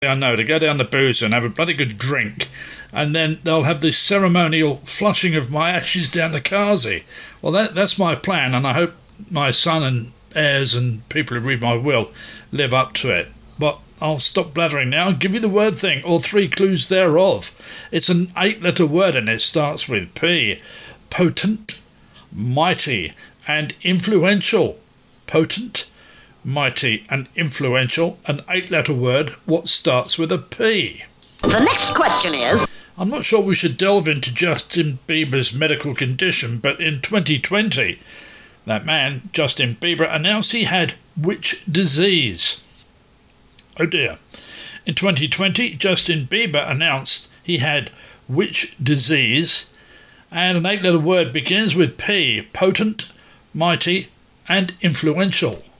I know, to go down the boozer and have a bloody good drink, and then they'll have this ceremonial flushing of my ashes down the Kazi. Well, that's my plan, and I hope my son and heirs and people who read my will live up to it. But I'll stop blathering now and give you the word thing, or 3 clues thereof. It's an 8-letter word, and it starts with P. Potent, mighty, and influential. Potent, mighty, and influential. An 8-letter word. What starts with a P? The next question is... I'm not sure we should delve into Justin Bieber's medical condition, but in 2020, that man, Justin Bieber, announced he had which disease? Oh dear. In 2020, Justin Bieber announced he had which disease? And an 8-letter word begins with P. Potent, mighty, and influential.